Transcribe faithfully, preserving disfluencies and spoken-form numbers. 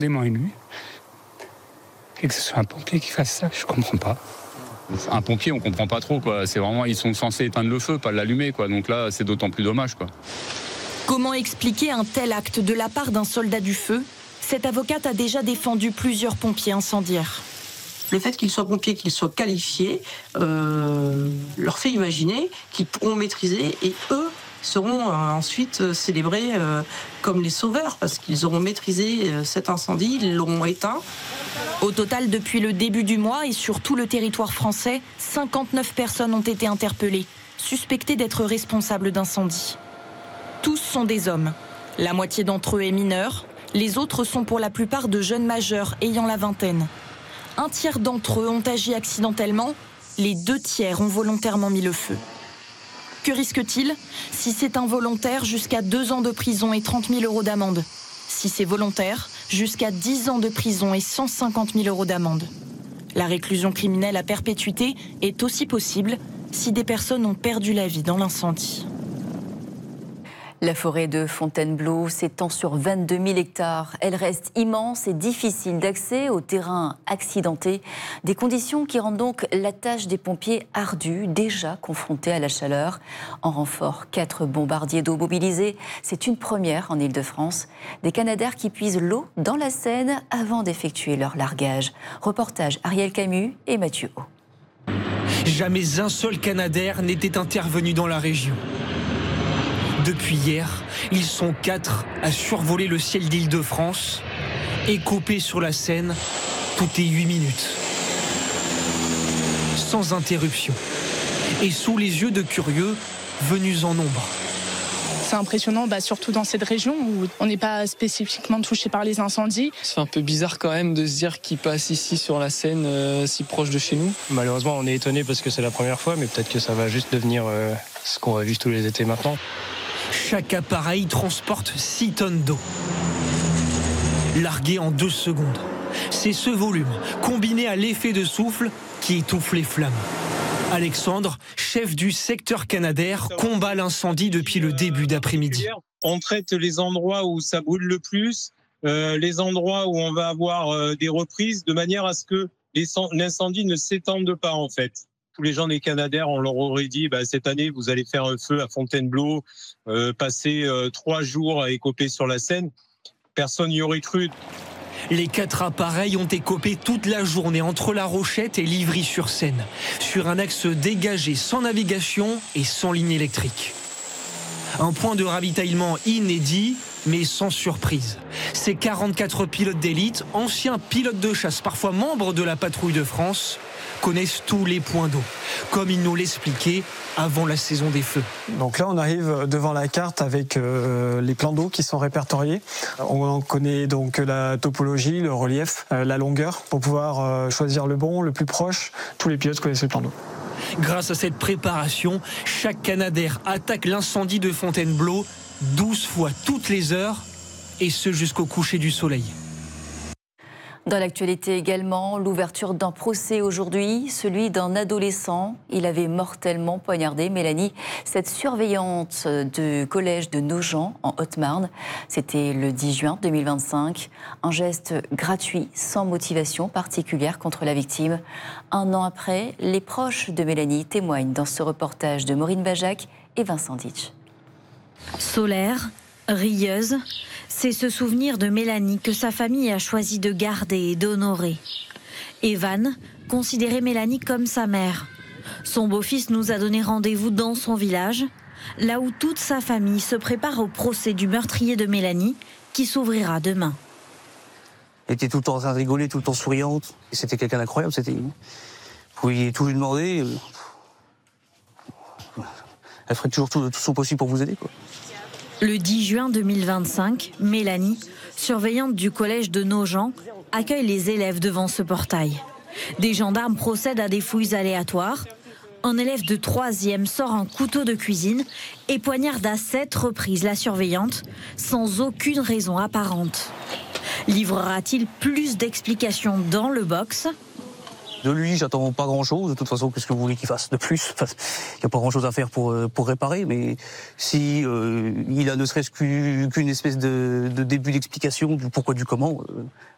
des mains émues. Et que ce soit un pompier qui fasse ça, je comprends pas. Un pompier, on comprend pas trop, quoi. C'est vraiment, ils sont censés éteindre le feu, pas l'allumer, quoi. Donc là, c'est d'autant plus dommage, quoi. Comment expliquer un tel acte de la part d'un soldat du feu ? Cette avocate a déjà défendu plusieurs pompiers incendiaires. Le fait qu'ils soient pompiers, qu'ils soient qualifiés, euh, leur fait imaginer qu'ils pourront maîtriser et eux seront euh, ensuite célébrés euh, comme les sauveurs parce qu'ils auront maîtrisé euh, cet incendie, ils l'auront éteint. Au total, depuis le début du mois et sur tout le territoire français, cinquante-neuf personnes ont été interpellées, suspectées d'être responsables d'incendies. Tous sont des hommes. La moitié d'entre eux est mineure. Les autres sont pour la plupart de jeunes majeurs ayant la vingtaine. Un tiers d'entre eux ont agi accidentellement. Les deux tiers ont volontairement mis le feu. Que risque-t-il ? Si c'est involontaire, jusqu'à deux ans de prison et trente mille euros d'amende. Si c'est volontaire, jusqu'à dix ans de prison et cent cinquante mille euros d'amende. La réclusion criminelle à perpétuité est aussi possible si des personnes ont perdu la vie dans l'incendie. La forêt de Fontainebleau s'étend sur vingt-deux mille hectares. Elle reste immense et difficile d'accès aux terrains accidentés. Des conditions qui rendent donc la tâche des pompiers ardue, déjà confrontés à la chaleur. En renfort, quatre bombardiers d'eau mobilisés. C'est une première en Île-de-France. Des Canadair qui puisent l'eau dans la Seine avant d'effectuer leur largage. Reportage Ariel Camus et Mathieu Haut. Jamais un seul Canadair n'était intervenu dans la région. Depuis hier, ils sont quatre à survoler le ciel d'Île-de-France, écopés sur la Seine toutes les huit minutes. Sans interruption. Et sous les yeux de curieux venus en nombre. C'est impressionnant, bah, surtout dans cette région où on n'est pas spécifiquement touché par les incendies. C'est un peu bizarre quand même de se dire qu'ils passent ici sur la Seine, euh, si proche de chez nous. Malheureusement, on est étonné parce que c'est la première fois, mais peut-être que ça va juste devenir euh, ce qu'on va vivre tous les étés maintenant. Chaque appareil transporte six tonnes d'eau. Largué en deux secondes. C'est ce volume, combiné à l'effet de souffle, qui étouffe les flammes. Alexandre, chef du secteur Canadair, combat l'incendie depuis le début d'après-midi. On traite les endroits où ça brûle le plus, euh, les endroits où on va avoir euh, des reprises, de manière à ce que l'incendie ne s'étende pas en fait. Tous les gens des Canadair, on leur aurait dit bah, cette année vous allez faire un feu à Fontainebleau, euh, passer euh, trois jours à écoper sur la Seine. Personne n'y aurait cru. Les quatre appareils ont écopé toute la journée entre La Rochette et Livry-sur-Seine, sur un axe dégagé sans navigation et sans ligne électrique. Un point de ravitaillement inédit, mais sans surprise. Ces quarante-quatre pilotes d'élite, anciens pilotes de chasse, parfois membres de la patrouille de France, connaissent tous les points d'eau, comme ils nous l'expliquaient avant la saison des feux. Donc là, on arrive devant la carte avec euh, les plans d'eau qui sont répertoriés. On connaît donc la topologie, le relief, euh, la longueur, pour pouvoir euh, choisir le bon, le plus proche. Tous les pilotes connaissent le plan d'eau. Grâce à cette préparation, chaque Canadair attaque l'incendie de Fontainebleau douze fois toutes les heures, et ce jusqu'au coucher du soleil. Dans l'actualité également, l'ouverture d'un procès aujourd'hui, celui d'un adolescent. Il avait mortellement poignardé Mélanie, cette surveillante du collège de Nogent en Haute-Marne. C'était le dix juin deux mille vingt-cinq. Un geste gratuit, sans motivation particulière contre la victime. Un an après, les proches de Mélanie témoignent dans ce reportage de Maureen Bajac et Vincent Ditch. Solaire, rieuse, c'est ce souvenir de Mélanie que sa famille a choisi de garder et d'honorer. Evan considérait Mélanie comme sa mère. Son beau-fils nous a donné rendez-vous dans son village, là où toute sa famille se prépare au procès du meurtrier de Mélanie, qui s'ouvrira demain. Elle était tout le temps en train de rigoler, tout le temps souriante. Et c'était quelqu'un d'incroyable, c'était... Vous pouviez tout lui demander. Elle ferait toujours tout, tout son possible pour vous aider, quoi. Le dix juin deux mille vingt-cinq, Mélanie, surveillante du collège de Nogent, accueille les élèves devant ce portail. Des gendarmes procèdent à des fouilles aléatoires. Un élève de troisième sort un couteau de cuisine et poignarde à sept reprises la surveillante, sans aucune raison apparente. Livrera-t-il plus d'explications dans le box ? De lui, j'attends pas grand-chose. De toute façon, qu'est-ce que vous voulez qu'il fasse de plus ? Il n'y a pas grand-chose à faire pour, pour réparer, mais si euh, il a ne serait-ce qu'une espèce de, de début d'explication du pourquoi du comment, euh,